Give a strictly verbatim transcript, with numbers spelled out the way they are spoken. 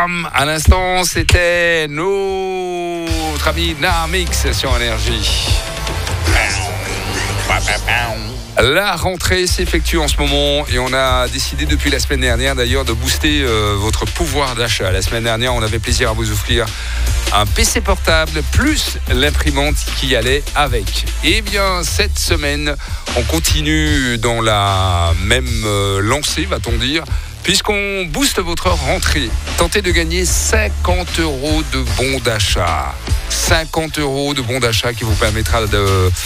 À l'instant, c'était notre ami Narmix sur Énergie. La rentrée s'effectue en ce moment et on a décidé depuis la semaine dernière d'ailleurs de booster euh, votre pouvoir d'achat. La semaine dernière, on avait plaisir à vous offrir un P C portable plus l'imprimante qui allait avec. Et bien, cette semaine, on continue dans la même euh, lancée, va-t-on dire, puisqu'on booste votre rentrée. Tentez de gagner cinquante euros de bons d'achat. cinquante euros de bons d'achat qui vous permettra de